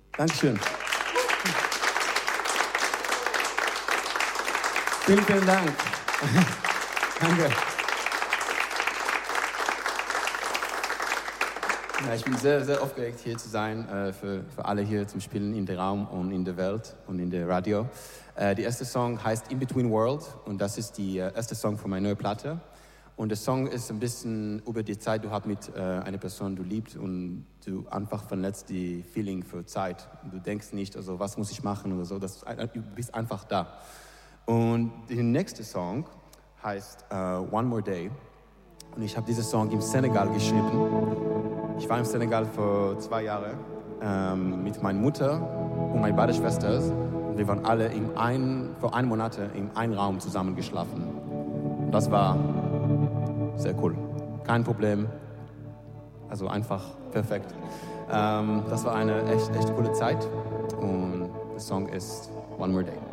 Dankeschön. Vielen, vielen Dank. Danke. Ja, ich bin sehr, sehr aufgeregt, hier zu sein, für alle hier zum Spielen in der Raum und in der Welt und in der Radio. Der erste Song heißt In Between World und das ist der erste Song von meiner neuen Platte. Und der Song ist ein bisschen über die Zeit, du hast mit einer Person, du liebst und du einfach verletzt die Feeling für Zeit. Du denkst nicht, also was muss ich machen oder so, du bist einfach da. Und der nächste Song heißt One More Day und ich habe diesen Song im Senegal geschrieben. Ich war im Senegal vor 2 Jahren mit meiner Mutter und meinen beiden Schwestern. Und wir waren alle vor 1 Monat in einem Raum zusammen geschlafen. Und das war sehr cool. Kein Problem. Also einfach perfekt. Das war eine echt coole Zeit. Und der Song ist One More Day.